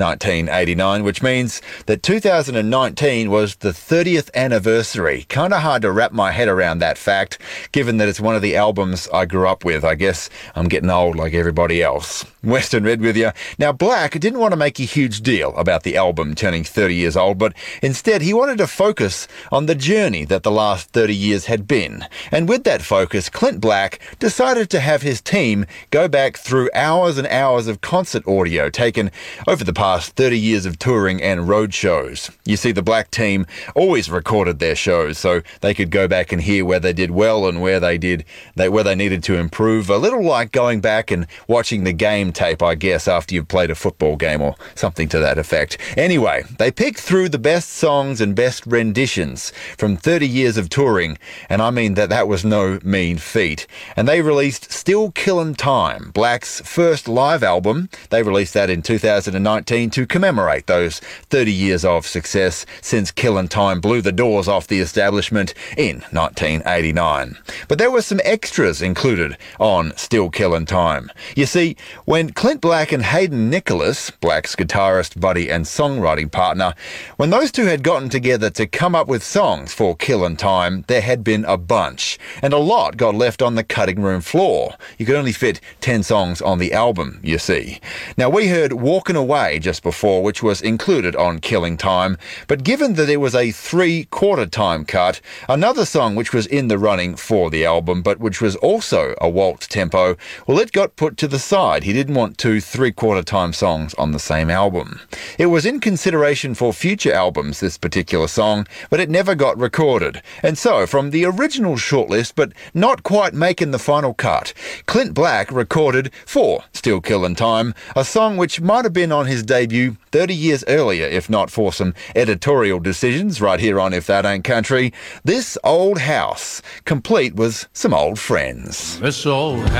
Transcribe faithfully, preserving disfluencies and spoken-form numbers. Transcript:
nineteen eighty-nine, which means that two thousand nineteen was the thirtieth anniversary. Kind of hard to wrap my head around that fact, given that it's one of the albums I grew up with. I guess I'm getting old like everybody else. Western Red with you. Now, Black didn't want to make a huge deal about the album turning thirty years old, but instead he wanted to focus on the journey that the last thirty years had been. And with that focus, Clint Black decided to have his team go back through hours and hours of concert audio taken over the past thirty years of touring and road shows. You see, the Black team always recorded their shows so they could go back and hear where they did well and where they did they, where they needed to improve. A little like going back and watching the game tape, I guess, after you've played a football game or something to that effect. Anyway, they picked through the best songs and best renditions from thirty years of touring, and I mean that that was no mean feat. And they released Still Killin' Time, Black's first live album. They released that in two thousand nineteen to commemorate those thirty years of success since Killin' Time blew the doors off the establishment in nineteen eighty-nine. But there were some extras included on Still Killin' Time. You see, when Clint Black and Hayden Nicholas, Black's guitarist, buddy and songwriting partner, when those two had gotten together to come up with songs for Killin' Time, there had been a bunch, and a lot got left on the cutting room floor. You could only fit ten songs on the album, you see. Now, we heard Walkin' Away just before, which was included on Killing Time, but given that it was a three-quarter time cut, another song which was in the running for the album, but which was also a waltz tempo, well, it got put to the side. He didn't want two three-quarter time songs on the same album. It was in consideration for future albums, this particular song, but it never got recorded. And so, from the original shortlist, but not quite making the final cut, Clint Black recorded for Still Killin' Time, a song which might have been on his debut thirty years earlier, if not for some editorial decisions right here on If That Ain't Country. This Old House, complete with some old friends. This old house